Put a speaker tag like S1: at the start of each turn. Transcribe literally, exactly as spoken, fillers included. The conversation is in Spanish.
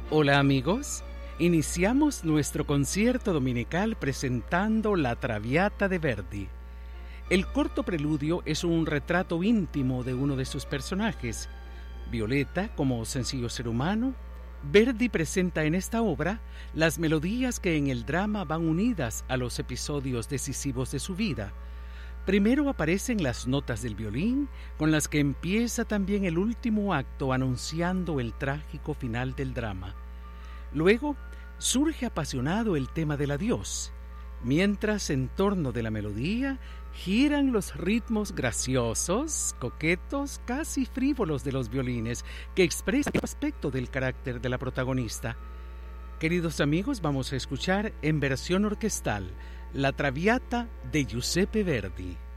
S1: Hola amigos, iniciamos nuestro concierto dominical presentando La Traviata de Verdi. El corto preludio es un retrato íntimo de uno de sus personajes. Violeta, como sencillo ser humano, Verdi presenta en esta obra las melodías que en el drama van unidas a los episodios decisivos de su vida. Primero aparecen las notas del violín, con las que empieza también el último acto anunciando el trágico final del drama. Luego surge apasionado el tema del adiós, mientras en torno de la melodía giran los ritmos graciosos, coquetos, casi frívolos de los violines que expresan el aspecto del carácter de la protagonista. Queridos amigos, vamos a escuchar en versión orquestal La Traviata de Giuseppe Verdi.